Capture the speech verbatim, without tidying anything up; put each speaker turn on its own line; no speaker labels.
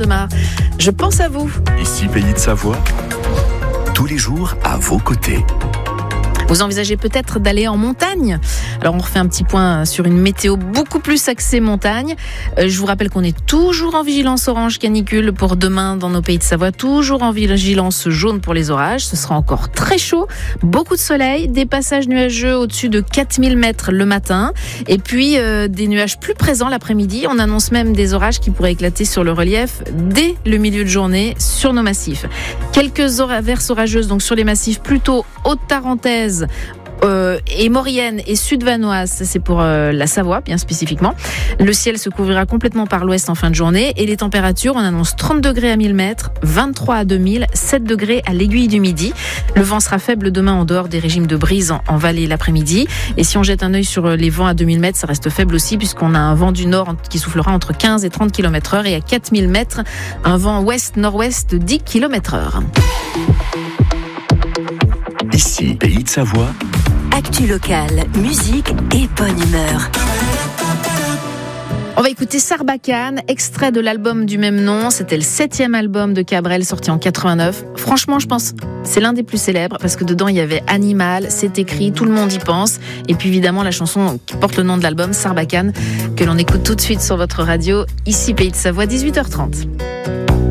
de Mar. Je pense à vous.
Ici Pays de Savoie, tous les jours à vos côtés.
Vous envisagez peut-être d'aller en montagne. Alors on refait un petit point sur une météo beaucoup plus axée montagne. Euh, je vous rappelle qu'on est toujours en vigilance orange canicule pour demain dans nos Pays de Savoie, toujours en vigilance jaune pour les orages. Ce sera encore très chaud, beaucoup de soleil, des passages nuageux au-dessus de quatre mille mètres le matin et puis euh, des nuages plus présents l'après-midi. On annonce même des orages qui pourraient éclater sur le relief dès le milieu de journée sur nos massifs. Quelques averses orageuses donc sur les massifs plutôt haute-tarentaise Euh, et Maurienne et Sud-Vanoise, c'est pour euh, la Savoie bien spécifiquement. Le ciel se couvrira complètement par l'ouest en fin de journée et les températures, on annonce trente degrés à mille mètres, vingt-trois à deux mille, sept degrés à l'aiguille du midi. Le vent sera faible demain en dehors des régimes de brise en, en vallée l'après-midi. Et si on jette un œil sur les vents à deux mille mètres, ça reste faible aussi puisqu'on a un vent du nord qui soufflera entre quinze et trente kilomètres heure et à quatre mille mètres, un vent ouest-nord-ouest de dix kilomètres heure.
Ici Pays de Savoie.
Actu locale, musique et bonne humeur.
On va écouter Sarbacane, extrait de l'album du même nom. C'était le septième album de Cabrel sorti en quatre-vingt-neuf. Franchement, je pense c'est l'un des plus célèbres parce que dedans il y avait Animal, c'est écrit, tout le monde y pense. Et puis évidemment la chanson qui porte le nom de l'album, Sarbacane, que l'on écoute tout de suite sur votre radio. Ici Pays de Savoie, dix-huit heures trente.